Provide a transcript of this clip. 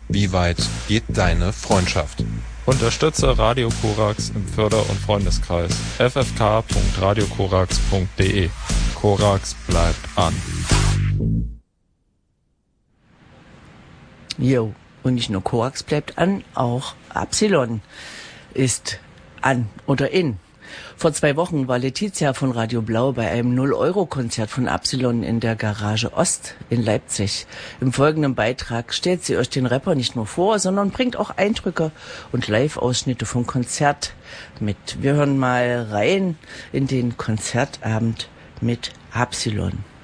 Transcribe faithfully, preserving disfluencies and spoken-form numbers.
Wie weit geht deine Freundschaft? Unterstütze Radio Korax im Förder- und Freundeskreis. f f k punkt radio korax punkt d e. Korax bleibt an. Jo, und nicht nur Korax bleibt an, auch Absilon ist an oder in. Vor zwei Wochen war Letizia von Radio Blau bei einem null-Euro-Konzert von Absilon in der Garage Ost in Leipzig. Im folgenden Beitrag stellt sie euch den Rapper nicht nur vor, sondern bringt auch Eindrücke und Live-Ausschnitte vom Konzert mit. Wir hören mal rein in den Konzertabend mit Absilon.